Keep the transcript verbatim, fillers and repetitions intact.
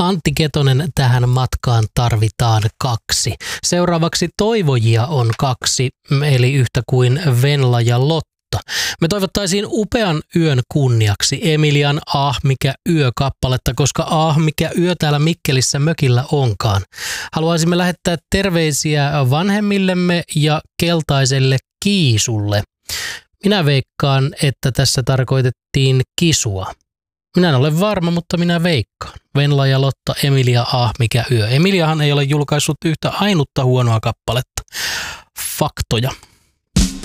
Antti Ketonen, tähän matkaan tarvitaan kaksi. Seuraavaksi toivojia on kaksi, eli yhtä kuin Venla ja Lotta. Me toivottaisiin upean yön kunniaksi Emilian Ah mikä yö-kappaletta, koska ah mikä yö täällä Mikkelissä mökillä onkaan. Haluaisimme lähettää terveisiä vanhemmillemme ja keltaiselle Kiisulle. Minä veikkaan, että tässä tarkoitettiin Kisua. Minä en ole varma, mutta minä veikkaan. Venla ja Lotta, Emilia Ah mikä yö. Emiliahan ei ole julkaissut yhtä ainutta huonoa kappaletta. Faktoja.